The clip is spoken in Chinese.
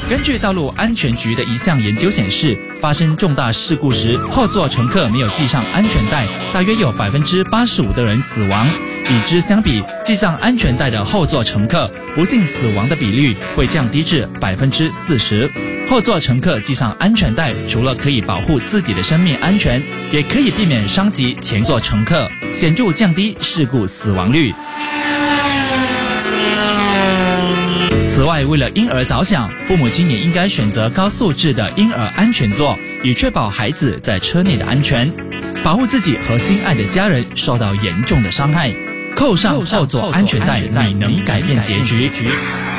根据道路安全局的一项研究显示，发生重大事故时，后座乘客没有系上安全带，大约有85%的人死亡。与之相比，系上安全带的后座乘客不幸死亡的比率会降低至40%。后座乘客系上安全带，除了可以保护自己的生命安全，也可以避免伤及前座乘客，显著降低事故死亡率。此外，为了婴儿着想，父母亲也应该选择高素质的婴儿安全座，以确保孩子在车内的安全，保护自己和心爱的家人受到严重的伤害。扣上后座安全带，你能改变结局。